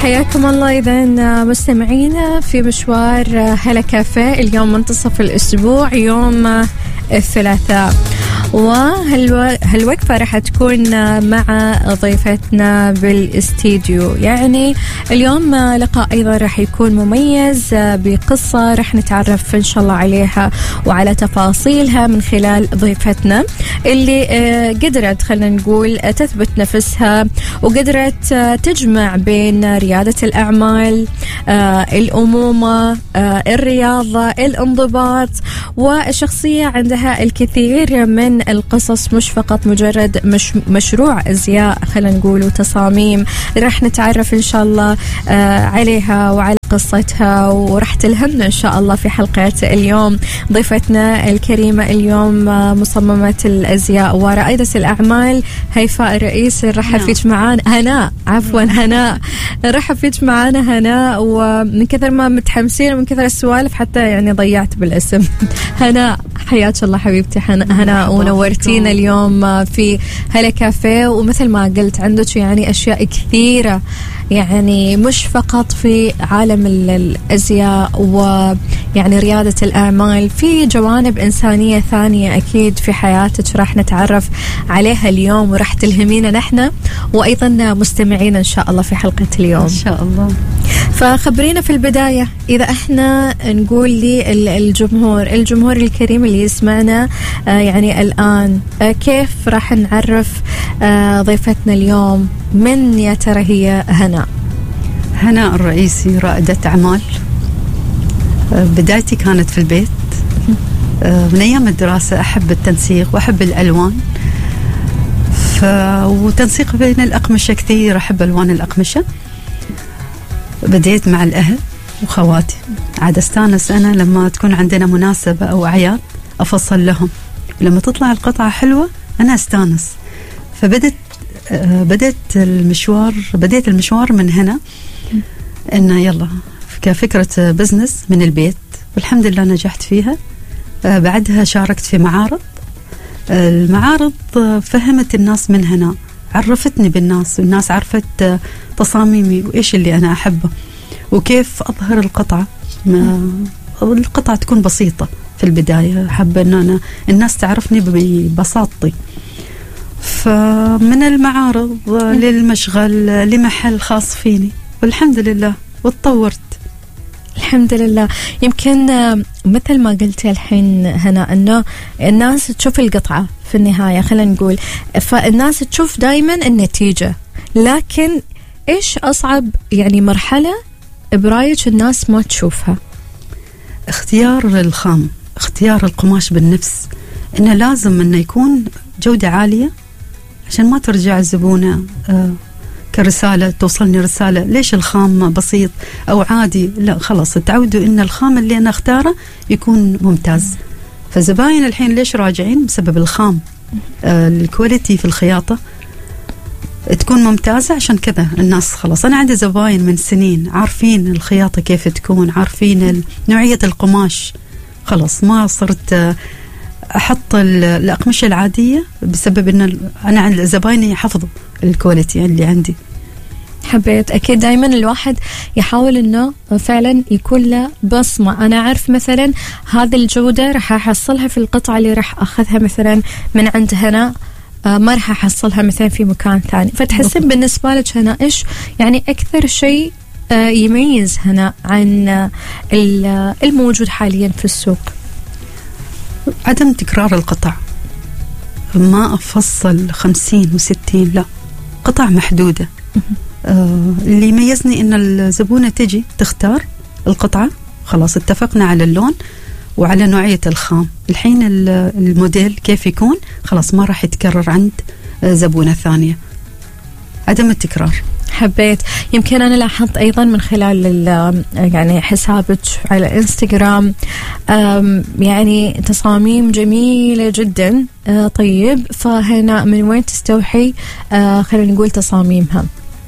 حياكم الله إذا مستمعينا في مشوار هلا كافيه. اليوم منتصف الأسبوع يوم الثلاثاء، وهالوقفة راح تكون مع ضيفتنا بالاستديو. يعني اليوم لقاء أيضا راح يكون مميز بقصة راح نتعرف إن شاء الله عليها وعلى تفاصيلها من خلال ضيفتنا اللي قدرت خلنا نقول تثبت نفسها وقدرت تجمع بين ريادة الأعمال، الأمومة، الرياضة، الانضباط، والشخصية عندها الكثير من القصص، مش فقط مجرد مشروع أزياء خلينا نقول وتصاميم. راح نتعرف إن شاء الله عليها وعلى قصتها، وراح تلهمنا إن شاء الله في حلقة اليوم. ضيفتنا الكريمة اليوم مصممة الأزياء ورائدة الأعمال هيفاء الرئيس. رحب فيك معانا هناء، عفوا هناء، رحب فيك معانا هناء. ومن كثر ما متحمسين ومن كثر السوالف حتى يعني ضيعت بالاسم. هناء حياك الله حبيبتي هناء، ونورتينا اليوم في هلا كافيه. ومثل ما قلت عندك يعني أشياء كثيرة، يعني مش فقط في عالم الأزياء ويعني ريادة الأعمال، في جوانب إنسانية ثانية أكيد في حياتك راح نتعرف عليها اليوم وراح تلهمينا نحن وأيضا مستمعين إن شاء الله في حلقة اليوم إن شاء الله. فخبرينا في البداية، إذا إحنا نقول لي الجمهور الكريم اللي يسمعنا يعني الآن، كيف راح نعرف ضيفتنا اليوم؟ من يا ترى هي هناء الرئيسي رائدة أعمال. بدايتي كانت في البيت من أيام الدراسة. أحب التنسيق وأحب الألوان، وتنسيق بين الأقمشة كثير، أحب ألوان الأقمشة. بديت مع الأهل وخواتي، عاد استانس أنا لما تكون عندنا مناسبة أو أعياد أفصل لهم، لما تطلع القطعة حلوة أنا استانس. بديت المشوار من هنا، إنه يلا كفكرة بزنس من البيت، والحمد لله نجحت فيها. بعدها شاركت في معارض. المعارض فهمت الناس من هنا، عرفتني بالناس، والناس عرفت تصاميمي وإيش اللي أنا أحبه وكيف أظهر القطعة. القطعة تكون بسيطة في البداية، حابة أن أنا الناس تعرفني ببساطتي. فمن المعارض للمشغل لمحل خاص فيني، والحمد لله واتطورت الحمد لله. يمكن مثل ما قلت الحين هنا أنه الناس تشوف القطعة في النهاية خلينا نقول، فالناس تشوف دايما النتيجة، لكن إيش أصعب يعني مرحلة برايك الناس ما تشوفها؟ اختيار الخام، اختيار القماش بالنفس، إنه لازم إنه يكون جودة عالية عشان ما ترجع الزبونة كرسالة توصلني رسالة ليش الخام بسيط أو عادي. لا خلاص تعودوا إن الخام اللي أنا اختاره يكون ممتاز. فزباين الحين ليش راجعين؟ بسبب الخام، الكواليتي في الخياطة تكون ممتازة. عشان كذا الناس خلاص، أنا عندي زباين من سنين عارفين الخياطة كيف تكون، عارفين نوعية القماش. خلاص ما صرت أحط الأقمشة العادية بسبب إن أنا عند زبايني يحفظوا الكواليتي اللي عندي. حبيت أكيد دايما الواحد يحاول إنه فعلا يكون له بصمة. أنا أعرف مثلا هذه الجودة راح أحصلها في القطعة اللي راح أخذها مثلا من عند هنا، ما راح أحصلها مثلا في مكان ثاني. فتحسن بالنسبة لك هنا إيش يعني أكثر شيء يميز هنا عن الموجود حاليا في السوق؟ عدم تكرار القطع، ما أفصل 50 و60، لا قطع محدودة. اللي يميزني إن الزبونة تجي تختار القطعة، خلاص اتفقنا على اللون وعلى نوعية الخام. الحين الموديل كيف يكون خلاص ما راح يتكرر عند زبونة ثانية، عدم التكرار. حبيت. يمكن أنا لاحظت أيضا من خلال يعني حسابك على إنستغرام يعني تصاميم جميلة جدا. طيب فهنا من وين تستوحي خلينا نقول تصاميمها؟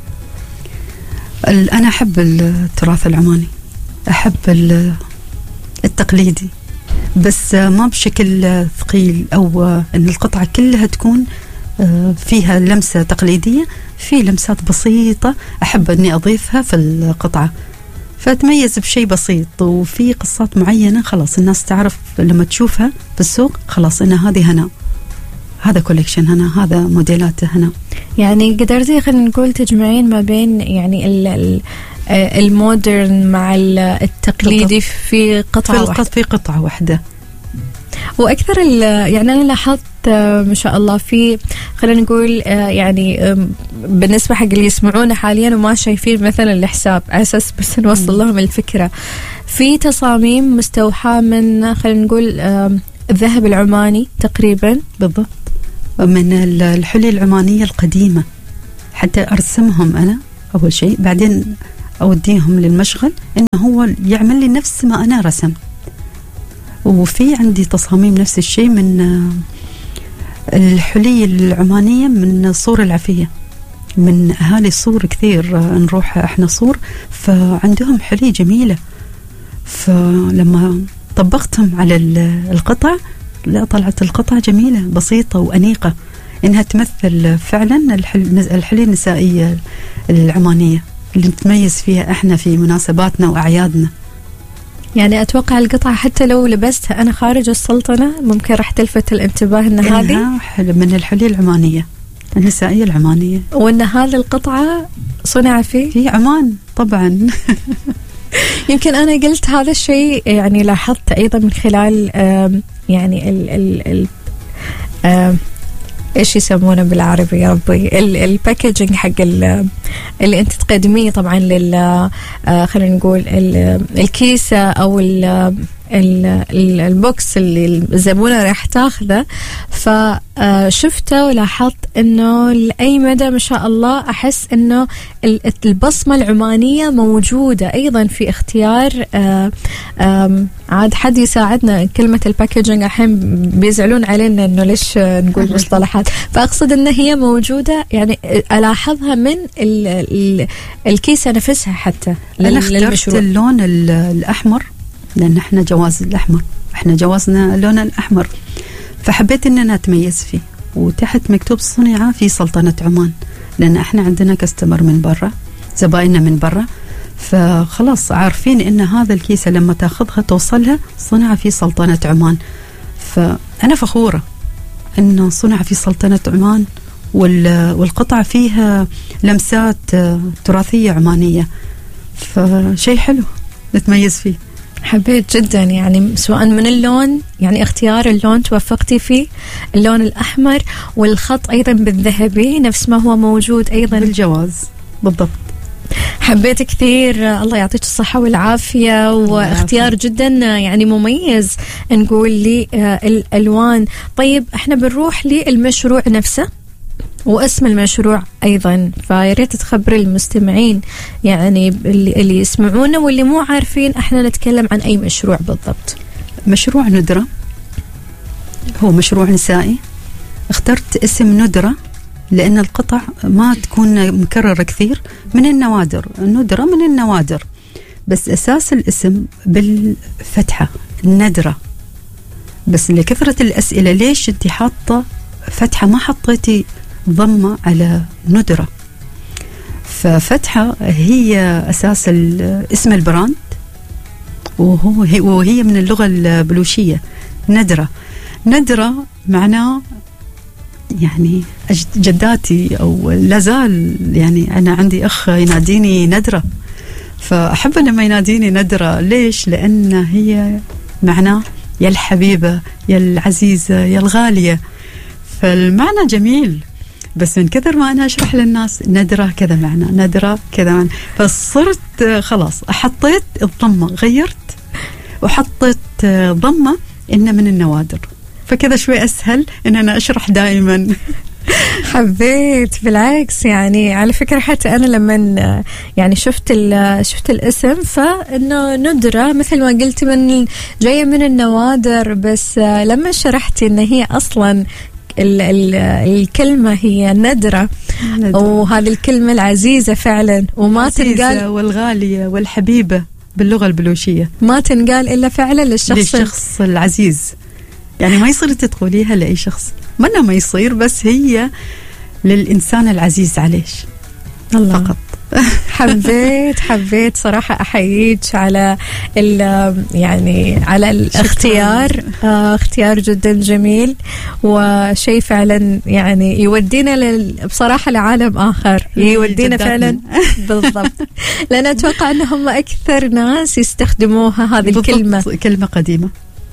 أنا أحب التراث العماني، أحب التقليدي، بس ما بشكل ثقيل أو أن القطعة كلها تكون فيها لمسة تقليدية، في لمسات بسيطة أحب أني أضيفها في القطعة، فتميز بشيء بسيط. وفي قصات معينة خلاص الناس تعرف لما تشوفها في السوق خلاص إن هذه هنا، هذا كوليكشن هنا، هذا موديلات هنا. يعني قدرتي خلينا نقول تجمعين ما بين يعني المودرن مع التقليدي في قطعة واحدة. في قطعة واحدة. وأكثر يعني أنا لاحظت ما شاء الله في خلينا نقول يعني بالنسبة حق اللي يسمعونا حاليا وما شايفين مثلا الحساب على أساس بس نوصل لهم الفكرة، في تصاميم مستوحاة من خلينا نقول الذهب العماني تقريبا. بالضبط، من الحلي العمانية القديمة، حتى أرسمهم أنا أول شيء، بعدين أوديهم للمشغل إنه هو يعمل لي نفس ما أنا رسمت. وفي عندي تصاميم نفس الشيء من الحلي العمانية من صور العفية، من أهالي الصور كثير نروح إحنا صور، فعندهم حلي جميلة، فلما طبقتهم على القطع لا طلعت القطع جميلة بسيطة وأنيقة، إنها تمثل فعلا الحلي النسائية العمانية اللي نتميز فيها إحنا في مناسباتنا وأعيادنا. يعني أتوقع القطعة حتى لو لبستها أنا خارج السلطنة ممكن راح تلفت الانتباه إن هذه من الحلي العمانية النسائية العمانية، وإن هذه القطعة صنع في عمان طبعا. يمكن أنا قلت هذا الشيء يعني لاحظت أيضا من خلال يعني ال إيش يسمونه بالعربي يا ربي، الباكيجينج حق اللي أنت تقدميه طبعا خلينا نقول الكيسة أو البوكس اللي الزبونة راح تاخذه، فشفته ولاحظت انه لأي مدى ما شاء الله احس انه البصمة العمانية موجودة ايضا في اختيار. عاد حد يساعدنا، كلمة الباكيجينج الحين بيزعلون علينا انه ليش نقول مصطلحات، فاقصد ان هي موجودة يعني الاحظها من الكيسة نفسها حتى. انا اخترت اللون الاحمر لأن احنا جواز الأحمر، احنا جوازنا اللون الأحمر، فحبيت أننا نتميز فيه. وتحت مكتوب صنع في سلطنة عمان، لأن احنا عندنا كاستمر من برا، زبائننا من برا، فخلاص عارفين أن هذا الكيسة لما تاخذها توصلها صنع في سلطنة عمان. فأنا فخورة أنه صنع في سلطنة عمان، والقطعة فيها لمسات تراثية عمانية، فشيء حلو نتميز فيه. حبيت جدا يعني سواء من اللون، يعني اختيار اللون توفقتي فيه، اللون الأحمر، والخط أيضا بالذهبي نفس ما هو موجود أيضا بالجواز. بالضبط، حبيت كثير، الله يعطيك الصحة والعافية، واختيار جدا يعني مميز نقول لي الألوان. طيب احنا بنروح للمشروع نفسه واسم المشروع أيضا، فياريت تخبر المستمعين يعني اللي يسمعونا واللي مو عارفين احنا نتكلم عن أي مشروع بالضبط. مشروع ندرة هو مشروع نسائي، اخترت اسم ندرة لأن القطع ما تكون مكررة كثير، من النوادر، الندرة من النوادر، بس أساس الاسم بالفتحة الندرة. بس لكثرة الأسئلة ليش انتي حاطة فتحة ما حطيتي ضمة على ندرة؟ ففتحة هي أساس اسم البراند، وهي من اللغة البلوشية. ندرة معناه يعني جداتي أو لازال، يعني أنا عندي أخ يناديني ندرة، فأحب لما يناديني ندرة. ليش؟ لأن هي معناه يا الحبيبة، يا العزيزة، يا الغالية، فالمعنى جميل. بس من كثر ما أنا أشرح للناس ندرة كذا معنى، ندرة كذا معنى، فصرت خلاص حطيت الضمة، غيرت وحطيت ضمة إن من النوادر، فكذا شوي أسهل إن أنا أشرح دائما. حبيت بالعكس، يعني على فكرة حتى أنا لما يعني شفت الاسم، فإنه ندرة مثل ما قلت من جاية من النوادر، بس لما شرحتي إن هي أصلا الكلمة هي ندرة، وهذه الكلمة العزيزة فعلا، وما تنقال، والغالية والحبيبة باللغة البلوشية، ما تنقال إلا فعلا للشخص العزيز. يعني ما يصير تدخليها لأي شخص، ما يصير، بس هي للإنسان العزيز عليش الله. فقط حبيت صراحة أحييك على يعني على الاختيار. اختيار جدا جميل وشيء فعلا يعني يودينا بصراحة لعالم آخر، يودينا فعلا بالضبط. لأن أتوقع أنهم أكثر ناس يستخدموها هذه الكلمة، كلمة قديمة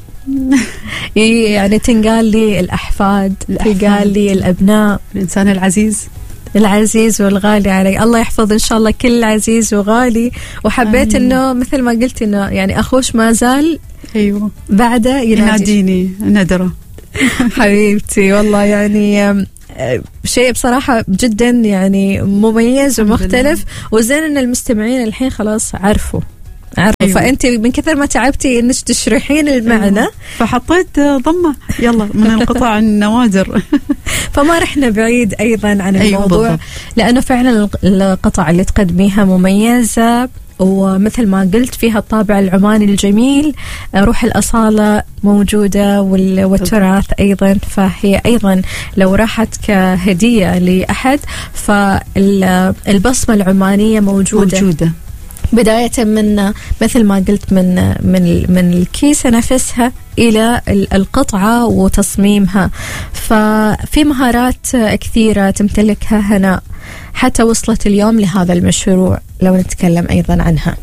يعني تنقال لي الأحفاد، تنقال لي الأبناء، الإنسان العزيز والغالي علي. الله يحفظ إن شاء الله كل عزيز وغالي. وحبيت إنه مثل ما قلت إنه يعني أخوش ما زال أيوة بعده يناديني ندرة. حبيبتي والله يعني شيء بصراحة جدا يعني مميز ومختلف، وزين إن المستمعين الحين خلاص عرفوا. أيوة. فأنت من كثر ما تعبتي إنك تشرحين المعنى، أيوة. فحطيت ضمة يلا من القطع النوادر. فما رحنا بعيد أيضا عن الموضوع. أيوة لأنه فعلا القطع اللي تقدميها مميزة، ومثل ما قلت فيها الطابع العماني الجميل، روح الأصالة موجودة والتراث أيضا. فهي أيضا لو راحت كهدية لأحد فالبصمة العمانية موجودة. بداية من مثل ما قلت من الكيسة نفسها إلى القطعة وتصميمها. ففي مهارات كثيرة تمتلكها هناء حتى وصلت اليوم لهذا المشروع، لو نتكلم أيضا عنها.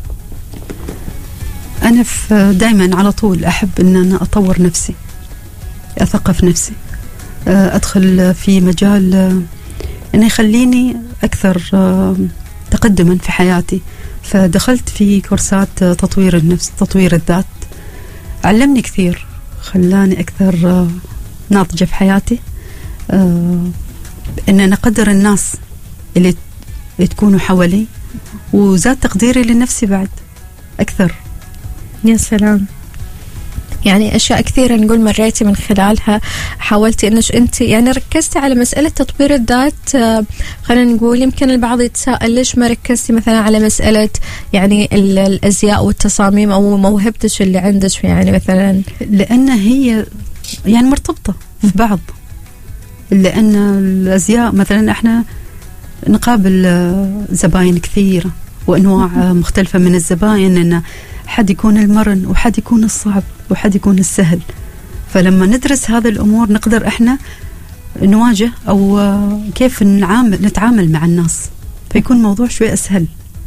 أنا دايما على طول أحب أن أنا أطور نفسي، أثقف نفسي، أدخل في مجال أنه يخليني أكثر تقدما في حياتي. فدخلت في كورسات تطوير النفس، تطوير الذات، علمني كثير، خلاني أكثر ناضجة في حياتي، أن أنا أقدر الناس اللي تكونوا حوالي، وزاد تقديري لنفسي بعد أكثر. يا سلام، يعني أشياء كثيرة نقول مريتي من خلالها، حاولتي إنش أنت يعني ركزتي على مسألة تطوير الذات. خلينا نقول يمكن البعض يتساءل ليش ما ركزتي مثلا على مسألة يعني الأزياء والتصاميم أو موهبتش اللي عندك، يعني مثلا لأن هي يعني مرتبطة في بعض. لأن الأزياء مثلا إحنا نقابل زباين كثيرة وأنواع مختلفة من الزباين، إن حد يكون المرن وحد يكون الصعب وحد يكون السهل. فلما ندرس هذه الأمور نقدر إحنا نواجه أو كيف نتعامل مع الناس، فيكون الموضوع شوي أسهل.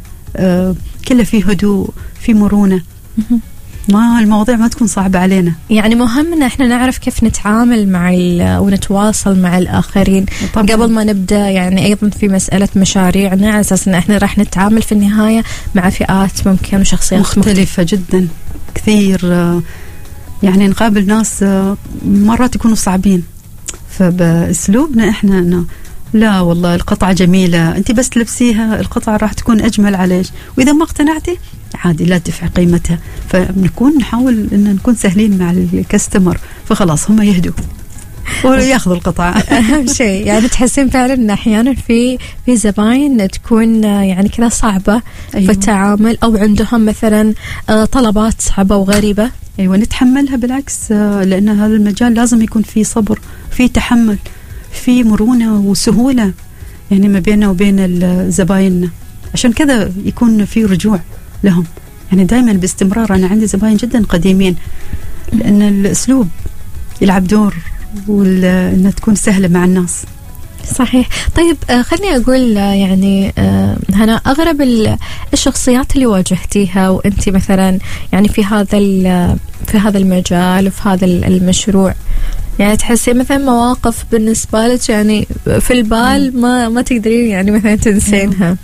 كله فيه هدوء، فيه مرونة، ما المواضيع ما تكون صعبة علينا. يعني مهم إن إحنا نعرف كيف نتعامل مع ونتواصل مع الآخرين طبعاً. قبل ما نبدأ يعني أيضا في مسألة مشاريعنا، على أساس إن إحنا راح نتعامل في النهاية مع فئات ممكن وشخصيات مختلفة جدا كثير. يعني نقابل ناس مرات يكونوا صعبين، فبأسلوبنا إحنا إنه لا والله القطعة جميلة، أنت بس تلبسيها القطعة راح تكون أجمل عليش، وإذا ما اقتنعتي عادي لا تدفع قيمتها. نحاول إن نكون سهلين مع الكاستمر، فخلاص هم يهدوا وياخذوا القطعة. أهم شيء يعني تحسين فعلا إن أحيانا في زباين تكون يعني كذا صعبة أيوة. في التعامل، أو عندهم مثلا طلبات صعبة وغريبة. أيوة نتحملها بالعكس، لأن هذا المجال لازم يكون فيه صبر، فيه تحمل، فيه مرونة وسهولة يعني ما بيننا وبين الزباين، عشان كذا يكون فيه رجوع لهم يعني دائما باستمرار. أنا عندي زباين جدا قديمين، لأن الأسلوب يلعب دور، وإنها تكون سهلة مع الناس. صحيح. طيب خلني أقول يعني هنا أغرب الشخصيات اللي واجهتيها وأنت مثلا يعني في هذا المجال وفي هذا المشروع، يعني تحسي مثلا مواقف بالنسبة لك يعني في البال ما تقدرين يعني مثلا تنسينها؟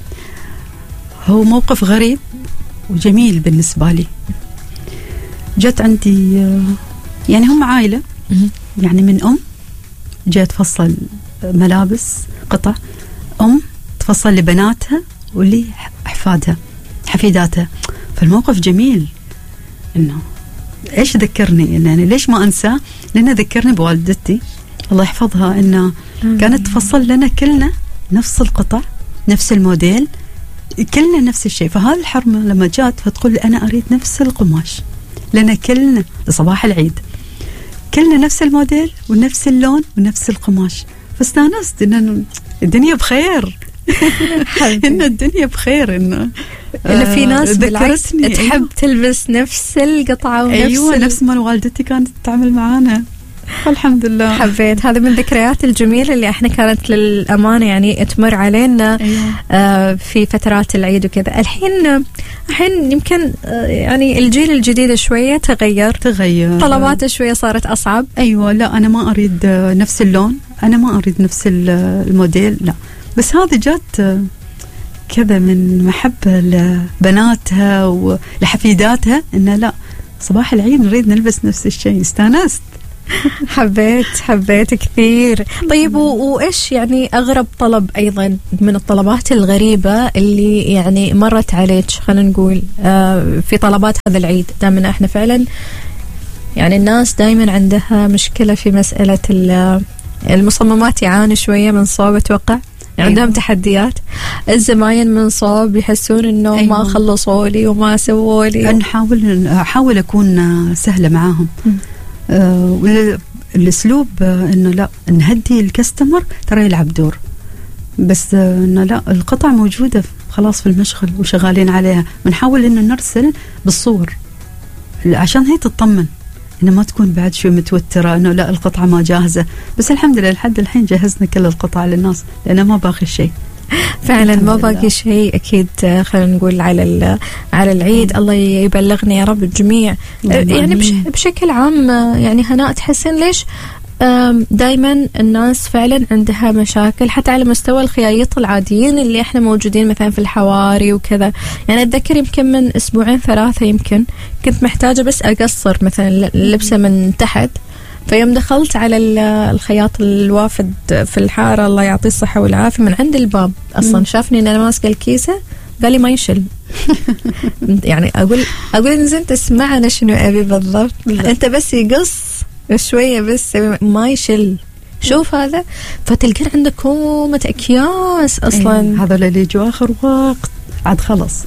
هو موقف غريب وجميل بالنسبة لي. جت عندي يعني هم عائلة، يعني من جاء تفصل ملابس قطع، تفصل لبناتها ولي حفيداتها. فالموقف جميل، إنه إيش ذكرني إن يعني ليش ما أنسى، لأنه ذكرني بوالدتي الله يحفظها، إنه كانت تفصل لنا كلنا نفس القطع، نفس الموديل، كلنا نفس الشيء. فهذه الحرمة لما جات فتقول لي أنا أريد نفس القماش، لنا كلنا لصباح العيد كلنا نفس الموديل ونفس اللون ونفس القماش. فاستانست إن الدنيا بخير. إن الدنيا بخير، إن في ناس بالعكس تحب تلبس نفس القطعة ونفس نفس ما والدتي كانت تعمل معانا. الحمد لله. حبيت هذا من الذكريات الجميلة اللي احنا كانت للأمانة يعني تمر علينا في فترات العيد وكذا. الحين يمكن يعني الجيل الجديد شوية تغير طلباته شوية صارت أصعب. أيوة، لا أنا ما أريد نفس اللون، أنا ما أريد نفس الموديل، لا. بس هذه جات كذا من محبة لبناتها ولحفيداتها، إنه لا صباح العيد نريد نلبس نفس الشيء. استانست. حبيت كثير. طيب وإيش يعني أغرب طلب أيضا من الطلبات الغريبة اللي يعني مرت عليك، خلينا نقول في طلبات هذا العيد؟ دائما احنا فعلا يعني الناس دائما عندها مشكلة في مسألة المصممات، يعاني شوية من صعوبة أتوقع، عندهم تحديات. الزباين من صوب يحسون انه ما خلصوا لي وما سووا لي. احاول اكون سهله معاهم. الاسلوب انه لا نهدي الكاستمر، ترى يلعب دور، بس انه لا القطع موجوده خلاص في المشغل وشغالين عليها. بنحاول انه نرسل بالصور عشان هي تطمن، إنه ما تكون بعد شوي متوترة إنه لا القطعة ما جاهزة. بس الحمد لله لحد الحين جهزنا كل القطع للناس، لأنه ما باقي شيء فعلا، ما باقي شيء أكيد. خلينا نقول على العيد الله يبلغنا يا رب الجميع. يعني بشكل عام يعني هناء تحسن ليش دايما الناس فعلا عندها مشاكل حتى على مستوى الخيايط العاديين اللي احنا موجودين مثلا في الحواري وكذا. يعني اتذكر يمكن من 2-3 يمكن كنت محتاجة بس اقصر مثلا لبسة من تحت، فيوم دخلت على الخياط الوافد في الحارة الله يعطيه الصحة والعافية من عند الباب اصلا شافني ان انا ماسكة الكيسة قال لي ما يشل. يعني اقول نزلت اسمعنا شنو ابي بالضبط، انت بس يقص شوية بس ما يشل. شوف هذا، فتلقين عندك كومة أكياس أصلا. هذا اللي يجوا آخر وقت عاد خلص.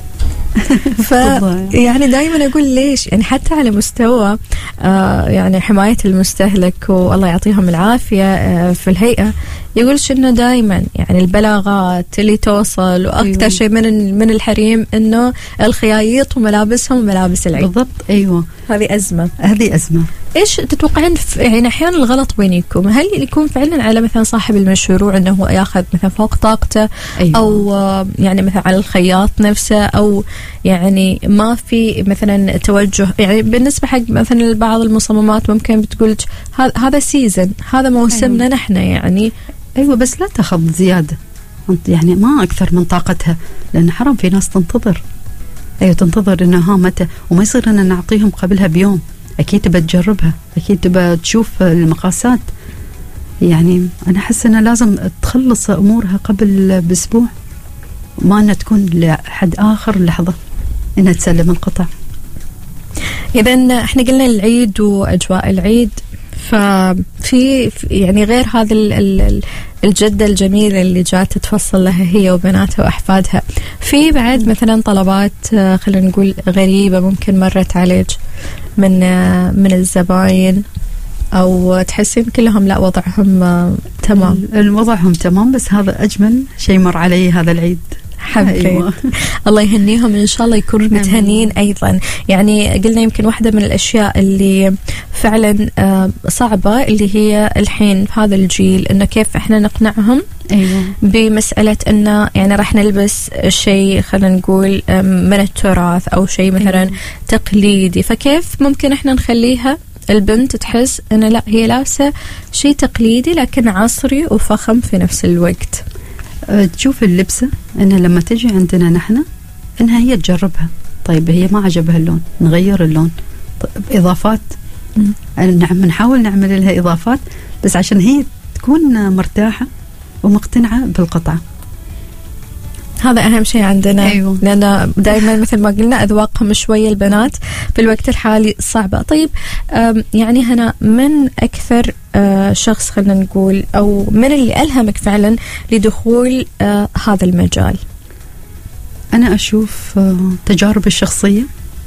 يعني دايما أقول ليش، يعني حتى على مستوى يعني حماية المستهلك والله يعطيهم العافية في الهيئة، يقولش إنه دايما يعني البلاغات اللي توصل وأكثر شيء من الحريم إنه الخيايط وملابسهم وملابس العيد. بالضبط. أيوة، هذه أزمة. إيش تتوقعين يعني أحيانا الغلط وين يكون؟ هل يكون فعلا على مثلا صاحب المشروع أنه هو يأخذ مثلا فوق طاقته؟ أيوة. أو يعني مثلا على الخياط نفسه، أو يعني ما في مثلا توجه؟ يعني بالنسبة حق مثلا بعض المصممات ممكن بتقول هذا سيزن، هذا موسمنا. أيوة. نحن يعني أيوة، بس لا تأخذ زيادة، يعني ما أكثر من طاقتها، لأن حرام في ناس تنتظر. أيوة، تنتظر إنها متى، وما يصير أن نعطيهم قبلها بيوم. أكيد تبى تجربها، أكيد تبى تشوف المقاسات. يعني أنا أحس أنها لازم تخلص أمورها قبل بأسبوع، ما أنها تكون لحد آخر لحظة أنها تسلم القطع. إذن إحنا قلنا العيد وأجواء العيد، ففي يعني غير هذا الجدة الجميلة اللي جات تفصل لها هي وبناتها وأحفادها، في بعد مثلا طلبات خلينا نقول غريبة ممكن مرت عليك من الزباين، أو تحسين كلهم لا وضعهم تمام؟ وضعهم تمام، بس هذا أجمل شيء مر علي هذا العيد. أيوة. الله يهنيهم إن شاء الله يكونوا متهنين أيضا. يعني قلنا يمكن واحدة من الأشياء اللي فعلا صعبة اللي هي الحين في هذا الجيل إنه كيف إحنا نقنعهم. أيوة. بمسألة إنه يعني راح نلبس شيء خلينا نقول من التراث أو شيء مثلا أيوة. تقليدي، فكيف ممكن إحنا نخليها البنت تحس إنه لا هي لابسة شيء تقليدي لكن عصري وفخم في نفس الوقت؟ تشوف اللبسة إنها لما تجي عندنا نحن إنها هي تجربها. طيب هي ما عجبها اللون، نغير اللون. طيب إضافات، نحاول نعمل لها إضافات بس عشان هي تكون مرتاحة ومقتنعة بالقطعة. هذا أهم شيء عندنا. أيوة. لأن دائما مثل ما قلنا أذواقهم شوية البنات في الوقت الحالي صعبة. طيب يعني هنا من أكثر شخص خلينا نقول أو من اللي ألهمك فعلا لدخول هذا المجال؟ أنا أشوف تجارب الشخصية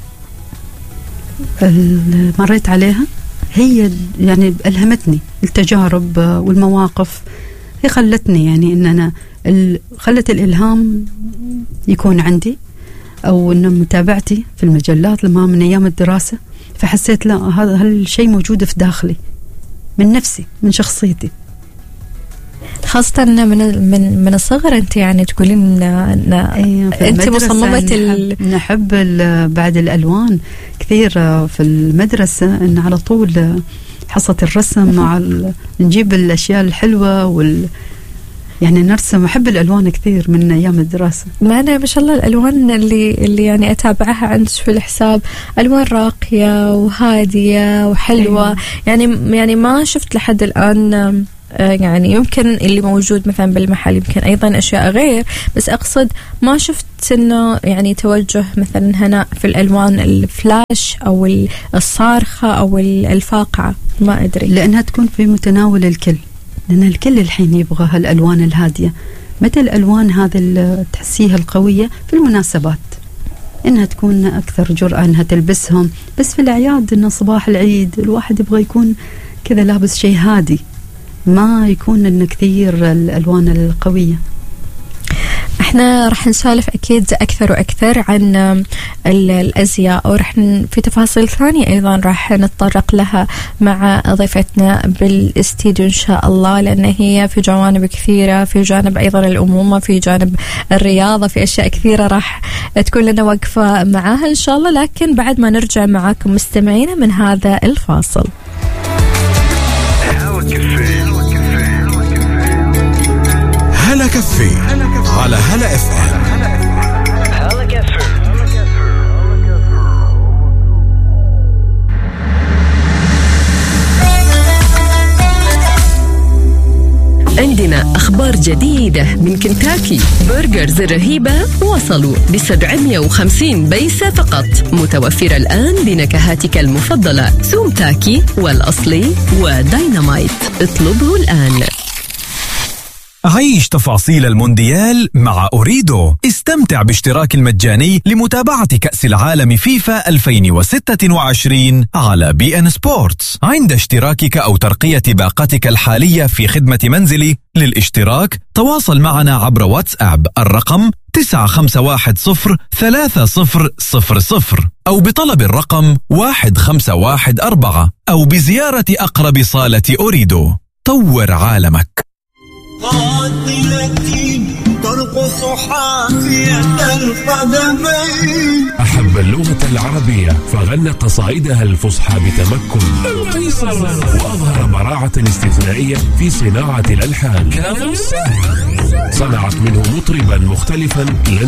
اللي مريت عليها هي يعني ألهمتني، التجارب والمواقف هي خلتني يعني إن أنا خلت الإلهام يكون عندي، أو إن متابعتي في المجلات لما من أيام الدراسة، فحسيت لا هذا هالشيء موجود في داخلي من نفسي من شخصيتي. خاصة من الصغر أنت يعني تقولين أنت مصممة نحب بعد الألوان كثير في المدرسة، إن على طول حصة الرسم مع نجيب الأشياء الحلوة يعني نرسم. أحب الألوان كثير من أيام الدراسة. ما أنا ما شاء الله الألوان اللي يعني أتابعها عندك في الحساب ألوان راقية وهادية وحلوة. يعني ما شفت لحد الآن يعني يمكن اللي موجود مثلا بالمحل يمكن أيضا أشياء غير، بس أقصد ما شفت إنه يعني توجه مثلا هنا في الألوان الفلاش أو الصارخة أو الفاقعة، ما أدري، لأنها تكون في متناول الكل، لأن الكل الحين يبغى هالألوان الهادية. متى الألوان هذه تحسيها القوية في المناسبات، إنها تكون أكثر جرأة إنها تلبسهم، بس في الأعياد إنه صباح العيد الواحد يبغى يكون كذا لابس شيء هادي، ما يكون إنه كثير الألوان القوية. احنا راح نسولف اكيد اكثر واكثر عن الازياء، ورح في تفاصيل ثانية ايضا راح نتطرق لها مع ضيفتنا بالاستديو ان شاء الله، لان هي في جوانب كثيرة، في جانب ايضا الامومة، في جانب الرياضة، في اشياء كثيرة راح تكون لنا وقفة معاها ان شاء الله. لكن بعد ما نرجع معاكم مستمعينا من هذا الفاصل. هلا كافيه على هلا اف ام. عندنا أخبار جديدة من كنتاكي. برجرز الرهيبة وصلوا ب750 بيسة فقط، متوفرة الآن بنكهاتك المفضلة سوم تاكي والأصلي وداينامايت. اطلبه الآن. عيش تفاصيل المونديال مع أوريدو. استمتع باشتراك المجاني لمتابعة كأس العالم فيفا 2026 على BN Sports عند اشتراكك أو ترقية باقتك الحالية في خدمة منزلي. للاشتراك تواصل معنا عبر واتساب الرقم 95103000 أو بطلب الرقم 1514 أو بزيارة أقرب صالة أوريدو. طور عالمك. قاتلتي ترقص حافية القدمين. أحب اللغة العربية فغنى قصائدها الفصحى بتمكن، وأظهر براعة استثنائية في صناعة الألحان. صنعت منه مطربا مختلفا